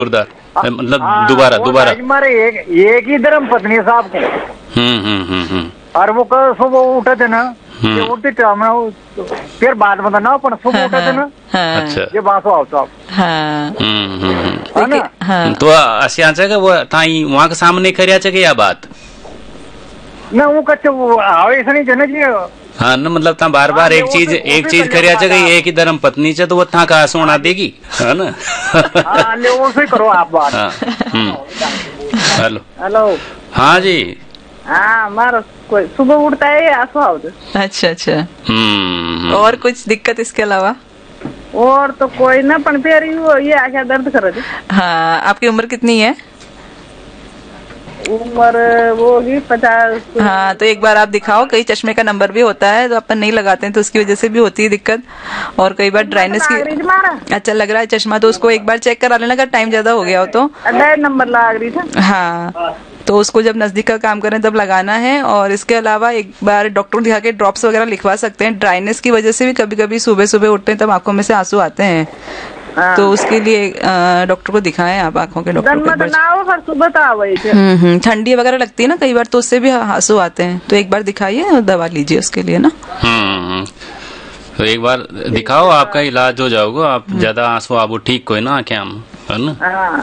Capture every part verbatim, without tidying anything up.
जोरदार, मतलब दोबारा दोबारा हमारे एक एक ही धर्म पत्नी साहब के। हम्म हम्म हम्म हम्म और वो कल सुबह उठे थे ना, ये उठते थे हम फिर बाद में ना अपन सुबह उठे थे ना। अच्छा ये बात हो आप है ना। तो अशा का वो ताई वहाँ के सामने खरिया चे या बात ना वो कच्चे वो ऐसा नहीं थे जी। हाँ ना, मतलब ता बार बार एक चीज एक चीज खरिया चे गई, एक ही धर्म पत्नी चे, तो वो था का सोना देगी, है ना। हाँ वो से करो आप बात। हेलो हेलो हाँ जी। हाँ हमारा कोई सुबह उठता है या सुहाव। अच्छा अच्छा। हम्म और कुछ दिक्कत इसके अलावा? और तो कोई ना, पण फिर ये आशा दर्द कर रहे। हाँ आपकी उम्र कितनी है? उम्र वो होगी पचास। हाँ तो एक बार आप दिखाओ, कई चश्मे का नंबर भी होता है तो अपन नहीं लगाते हैं तो उसकी वजह से भी होती है दिक्कत। और कई बार ड्राइनेस की अच्छा लग रहा है चश्मा, तो उसको एक बार चेक करा लेना, अगर टाइम ज्यादा हो गया हो तो। नंबर लगा रही था। हाँ तो उसको जब नजदीक का काम करें तब लगाना है। और इसके अलावा एक बार डॉक्टर दिखा के ड्रॉप्स वगैरह लिखवा सकते हैं। ड्राइनेस की वजह से भी कभी कभी सुबह सुबह उठते हैं तब आंखों में से आंसू आते हैं। हाँ। तो उसके लिए डॉक्टर को दिखाएं आप, आंखों के डॉक्टर को। ठंडी वगैरह लगती है ना कई बार, तो उससे भी आंसू आते हैं, तो एक बार दिखाइए और दवा लीजिए उसके लिए ना। हम्म तो एक बार दिखाओ, आपका इलाज हो जाओगा। आप ज्यादा आंसू आप ठीक कोई ना क्या है ना।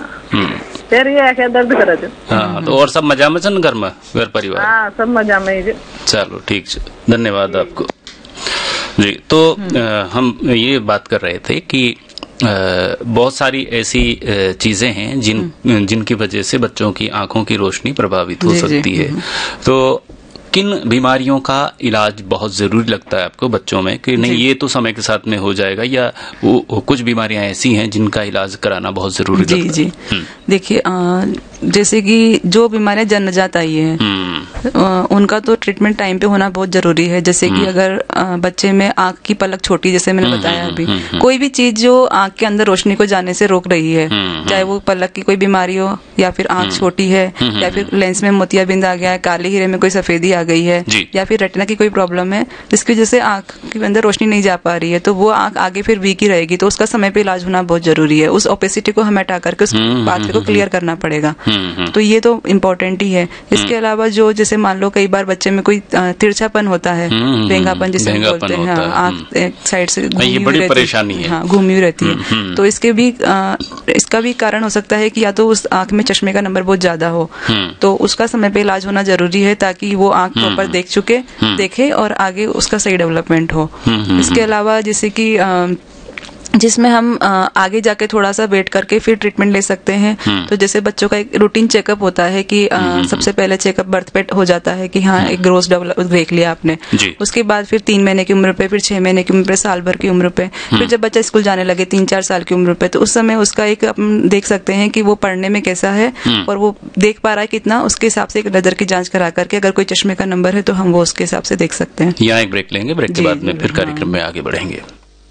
फिर ये क्या दर्द कर रहे थे। हाँ तो और सब मजा में घर में, घर परिवार? हाँ सब मजा में। चलो ठीक है, धन्यवाद आपको जी। तो आ, हम ये बात कर रहे थे कि आ, बहुत सारी ऐसी चीजें हैं जिन जिनकी वजह से बच्चों की आंखों की रोशनी प्रभावित हो सकती है। तो किन बीमारियों का इलाज बहुत जरूरी लगता है आपको बच्चों में, कि नहीं ये तो समय के साथ में हो जाएगा, या वो, वो कुछ बीमारियां ऐसी हैं जिनका इलाज कराना बहुत जरूरी जी, लगता जी है? देखिए जैसे कि जो बीमारियां जन्मजात आई है उनका तो ट्रीटमेंट टाइम पे होना बहुत जरूरी है। जैसे कि अगर आ, बच्चे में आंख की पलक छोटी, जैसे मैंने बताया अभी, कोई भी चीज जो आंख के अंदर रोशनी को जाने से रोक रही है, चाहे वो पलक की कोई बीमारी हो, या फिर आंख छोटी है, या फिर लेंस में मोतियाबिंद आ गया है, काले हीरे में कोई सफेदी आ गई है, या फिर रेटिना की कोई प्रॉब्लम है जिसकी वजह से आंख के अंदर रोशनी नहीं जा पा रही है, तो वो आंख आगे फिर वीक ही रहेगी। तो उसका समय पे इलाज होना बहुत जरूरी है। उस ओपेसिटी को हमें हटा करके उस पाथवे को क्लियर करना पड़ेगा। तो ये तो इम्पोर्टेंट ही है। इसके अलावा जो जैसे मान लो कई बार बच्चे में कोई तिरछापन होता है, बेंगापन जिसे बोलते हैं, आंख एक साइड से घूमी परेशानी है, हाँ घूमी हुई रहती है, तो इसके भी इसका भी कारण हो सकता है कि या तो उस आंख में चश्मे का नंबर बहुत ज्यादा हो, तो उसका समय पे इलाज होना जरूरी है ताकि वो आंख प्रॉपर देख चुके देखे और आगे उसका सही डेवलपमेंट हो। इसके अलावा जैसे कि जिसमें हम आगे जाके थोड़ा सा वेट करके फिर ट्रीटमेंट ले सकते हैं। तो जैसे बच्चों का एक रूटीन चेकअप होता है कि सबसे पहले चेकअप बर्थ पे हो जाता है कि हाँ एक ग्रोथ डेवलप देख लिया आपने, उसके बाद फिर तीन महीने की उम्र पे, फिर छह महीने की उम्र पे, साल भर की उम्र पे, फिर जब बच्चा स्कूल जाने लगे तीन चार साल की उम्र पे, तो उस समय उसका एक हम देख सकते हैं कि वो पढ़ने में कैसा है और वो देख पा रहा है कितना, उसके हिसाब से एक नजर की जांच करा करके अगर कोई चश्मे का नंबर है तो हम वो उसके हिसाब से देख सकते हैं। यहाँ एक ब्रेक लेंगे, ब्रेक के बाद में फिर कार्यक्रम में आगे बढ़ेंगे।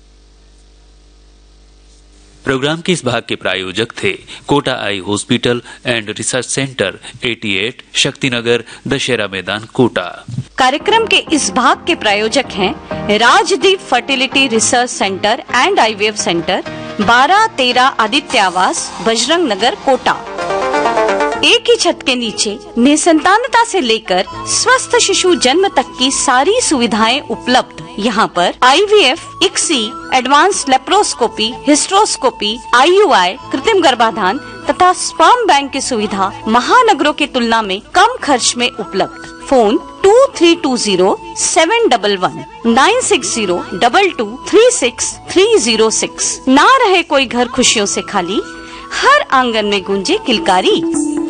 प्रोग्राम के इस भाग के प्रायोजक थे Kota eye hospital and research centre, अठासी शक्तिनगर, दशहरा मैदान, कोटा। कार्यक्रम के इस भाग के प्रायोजक हैं Rajdeep fertility research centre and IVF centre, बारह तेरह आदित्य आवास, बजरंग नगर, कोटा। एक ही छत के नीचे निसंतानता से लेकर स्वस्थ शिशु जन्म तक की सारी सुविधाएं उपलब्ध। यहाँ पर IVF, ICSI, advance laparoscopy, hysteroscopy, IUI, कृत्रिम गर्भाधान तथा स्पर्म बैंक की सुविधा महानगरों की तुलना में कम खर्च में उपलब्ध। Phone to three to zero seven double one nine six zero double two three six three zero six. ना रहे कोई घर खुशियों से खाली, हर आंगन में गूंजे किलकारी।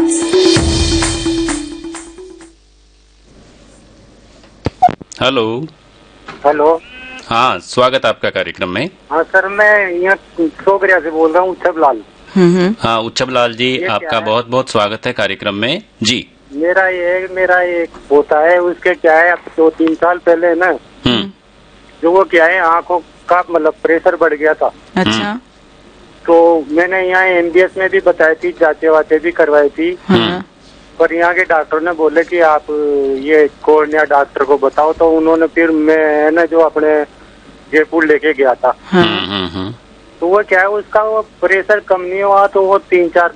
हेलो हेलो हाँ, स्वागत आपका कार्यक्रम में। हाँ सर, मैं यहाँ सोगरिया से बोल रहा हूँ, उत्सव लाल। हाँ उत्सव लाल जी, आपका बहुत बहुत स्वागत है कार्यक्रम में जी। मेरा ये मेरा एक होता है, उसके क्या है, अब दो तीन साल पहले ना जो वो क्या है आंखों का मतलब प्रेशर बढ़ गया था। अच्छा। तो मैंने यहाँ एमबीएस में भी बताई थी, जांचें वाचे भी करवाई थी, पर यहाँ के डॉक्टर ने बोले कि आप ये कॉर्निया डॉक्टर को बताओ। तो उन्होंने फिर मैं ना जो अपने जयपुर लेके गया था, तो वो क्या है, उसका वो प्रेशर कम नहीं हुआ तो वो तीन चार